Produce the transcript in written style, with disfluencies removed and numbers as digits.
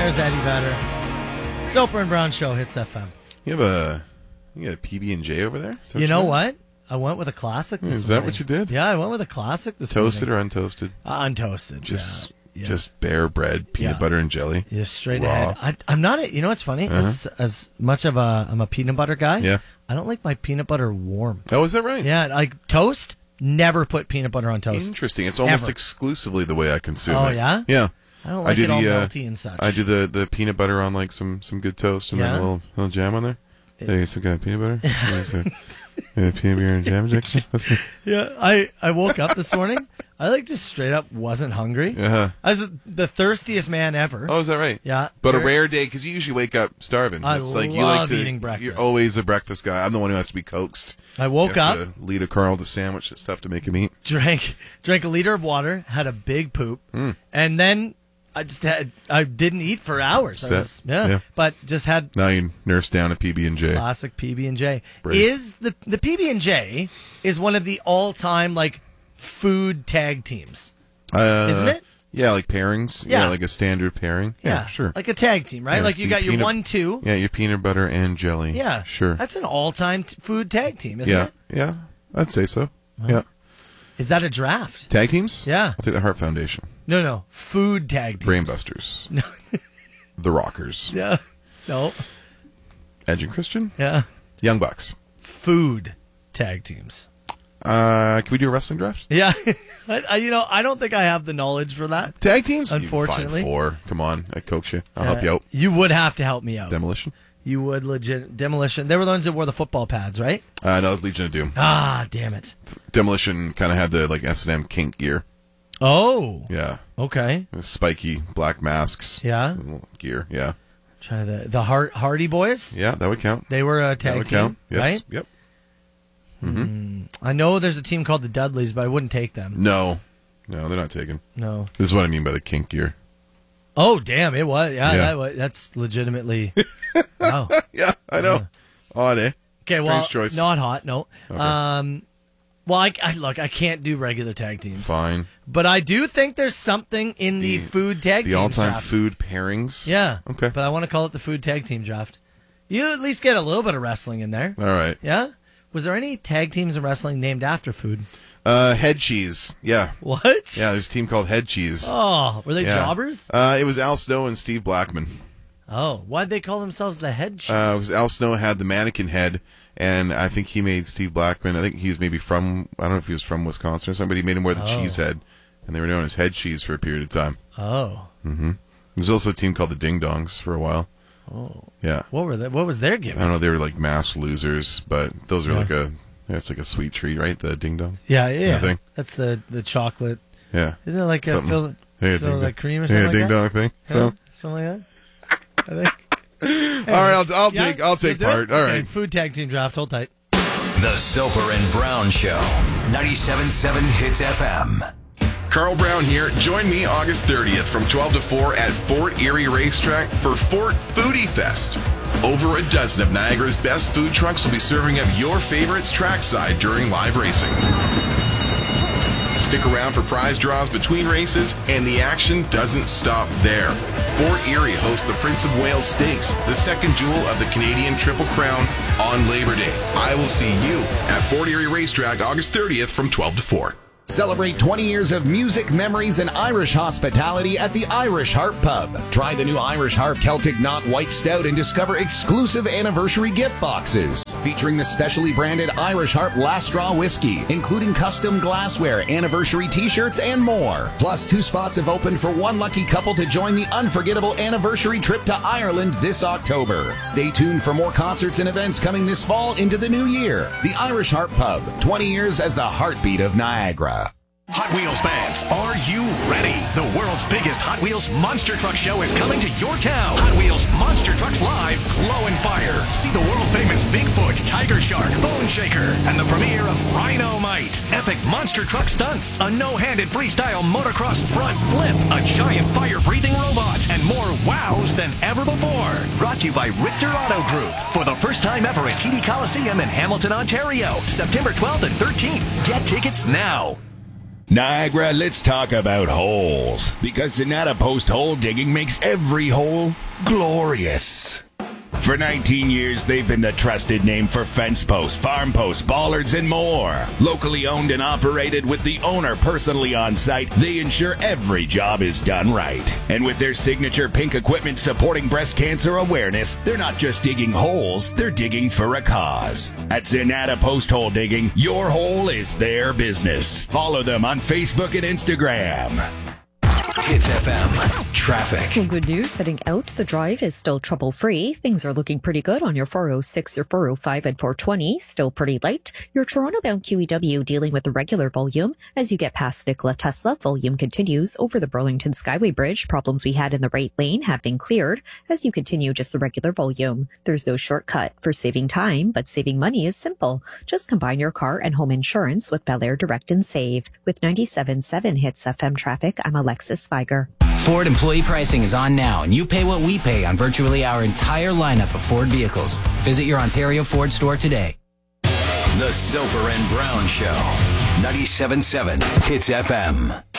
There's Eddie Vedder. Soper and Brown Show, Hits FM. You have a PB&J over there? You know what? I went with a classic this Is that morning. what you did? Yeah, I went with a classic this Toasted morning. or untoasted? Untoasted. Just bare bread, peanut butter and jelly. Yeah, straight Raw. ahead. I'm not. You know what's funny? As much of I'm a peanut butter guy. Yeah. I don't like my peanut butter warm. Oh, is that right? Yeah, like toast. Never put peanut butter on toast. Interesting. It's almost Ever. exclusively the way I consume Oh, it. yeah? Yeah. I don't like it all melty and such. I do the peanut butter on like some good toast and then a little jam on there. Hey, some kind of peanut butter. Peanut butter and jam injection. Yeah, I woke up this morning. I just straight up wasn't hungry. Uh-huh. I was the thirstiest man ever. Oh, is that right? Yeah. But a rare day, because you usually wake up starving. I It's like love you like to, eating breakfast. You're always a breakfast guy. I'm the one who has to be coaxed. I woke you have up, to lead a Carl to sandwich and stuff to make him eat. drank a liter of water, had a big poop, and then I didn't eat for hours. But just had Now you nurse down a PB&J. classic PB&J. Brave. Is the PB&J is one of the all-time food tag teams, isn't it? Yeah, like pairings. Yeah. Like a standard pairing. Yeah, sure. Like a tag team, right? Yeah, like you got your 1-2. Yeah, your peanut butter and jelly. Yeah, sure. That's an all-time food tag team, isn't it? Yeah, I'd say so. Yeah. Is that a draft? Tag teams? Yeah. I'll take the Heart Foundation. No. Food tag teams. Brainbusters. No. The Rockers. Yeah. No. Edge and Christian. Yeah. Young Bucks. Food tag teams. Can we do a wrestling draft? Yeah. I don't think I have the knowledge for that. Tag teams? Unfortunately. You can find 4. Come on. I coach you. I'll help you out. You would have to help me out. Demolition? You would legit. Demolition. They were the ones that wore the football pads, right? No, it's Legion of Doom. Ah, damn it. Demolition kind of had the S&M kink gear. Oh. Yeah. Okay. Spiky black masks. Yeah. Gear. Yeah. Try the Hardy Boys. Yeah, that would count. They were a tag That would team, count. Yes. right? Yep. I know there's a team called the Dudleys, but I wouldn't take them. No, they're not taken. No. This is what I mean by the kink gear. Oh, damn, it was. Yeah, Yeah. that's legitimately. Wow. Yeah, I know. Odd, eh? Okay, Strange choice. not hot, no. Okay. Well, I can't do regular tag teams. Fine. But I do think there's something in the food tag team The all-time draft. food pairings? Yeah. Okay. But I want to call it the food tag team draft. You at least get a little bit of wrestling in there. All right. Yeah? Was there any tag teams in wrestling named after food? Head Cheese. Yeah. What? Yeah, there's a team called Head Cheese. Oh, were they Yeah. jobbers? It was Al Snow and Steve Blackman. Oh, why'd they call themselves the Head Cheese? It was Al Snow had the mannequin head, and I think he made Steve Blackman, I think he was maybe from, I don't know if he was from Wisconsin or something, but he made him wear the cheese head, and they were known as Head Cheese for a period of time. Oh. There's also a team called the Ding Dongs for a while. Oh. Yeah. What was their I gimmick? don't know, they were like mass losers, but those are it's like a sweet treat, right? The Ding Dong. Yeah. thing. That's the chocolate. Yeah. Isn't it like Something. a Hey, fill Ding like cream or Dong. something Hey, like Ding that? Dong thing. Yeah, So, something like that. I think. all right, I'll take part. All Okay, right. food tag team draft. Hold tight. The Soper and Brown Show. 97.7 Hits FM. Carl Brown here. Join me August 30th from 12 to 4 at Fort Erie Racetrack for Fort Foodie Fest. Over a dozen of Niagara's best food trucks will be serving up your favorites trackside during live racing. Stick around for prize draws between races, and the action doesn't stop there. Fort Erie hosts the Prince of Wales Stakes, the second jewel of the Canadian Triple Crown, on Labor Day. I will see you at Fort Erie Racetrack August 30th from 12 to 4. Celebrate 20 years of music, memories, and Irish hospitality at the Irish Harp Pub. Try the new Irish Harp Celtic Knot White Stout and discover exclusive anniversary gift boxes featuring the specially branded Irish Harp Last Straw Whiskey, including custom glassware, anniversary t-shirts, and more. Plus, 2 spots have opened for one lucky couple to join the unforgettable anniversary trip to Ireland this October. Stay tuned for more concerts and events coming this fall into the new year. The Irish Harp Pub, 20 years as the heartbeat of Niagara. Hot Wheels fans, are you ready? The world's biggest Hot Wheels Monster Truck Show is coming to your town. Hot Wheels Monster Trucks Live, Glow and Fire. See the world-famous Bigfoot, Tiger Shark, Bone Shaker, and the premiere of Rhino-Mite. Epic monster truck stunts, a no-handed freestyle motocross front flip, a giant fire-breathing robot, and more wows than ever before. Brought to you by Richter Auto Group. For the first time ever at TD Coliseum in Hamilton, Ontario. September 12th and 13th. Get tickets now. Niagara, let's talk about holes, because Sonata Post hole digging makes every hole glorious. For 19 years, they've been the trusted name for fence posts, farm posts, bollards, and more. Locally owned and operated with the owner personally on site, they ensure every job is done right. And with their signature pink equipment supporting breast cancer awareness, they're not just digging holes, they're digging for a cause. At Sonata Post Hole Digging, your hole is their business. Follow them on Facebook and Instagram. Hits FM traffic. Well, good news. Heading out, the drive is still trouble-free. Things are looking pretty good on your 406, your 405, and 420. Still pretty light. Your Toronto-bound QEW dealing with the regular volume. As you get past Nikola Tesla, volume continues. Over the Burlington Skyway Bridge, problems we had in the right lane have been cleared. As you continue, just the regular volume. There's no shortcut for saving time, but saving money is simple. Just combine your car and home insurance with Bel Air Direct and Save. With 97.7 Hits FM traffic, I'm Alexis Spiger. Ford employee pricing is on now, and you pay what we pay on virtually our entire lineup of Ford vehicles. Visit your Ontario Ford store today. The Soper and Brown Show. 97.7 Hits FM.